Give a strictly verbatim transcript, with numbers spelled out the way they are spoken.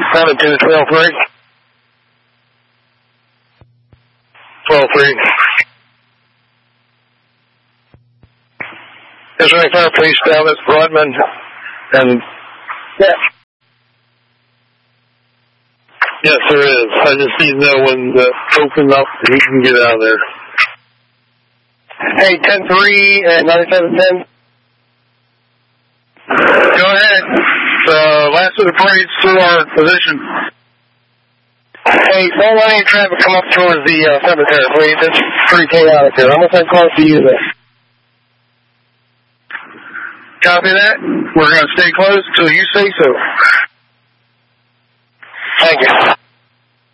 seven two twelve three. twelve three. Is there any fire police down at Broadman? And yeah. Yes, there is. I just need to know when to open up and he can get out of there. Hey, ten three and ninety-seven ten. Go ahead. Uh, last of the parade's through our position. Hey, don't let any traffic come up towards the uh, cemetery, please. It's pretty chaotic here. I'm going to send calls to you there. Copy that. We're going to stay close until you say so. Thank you.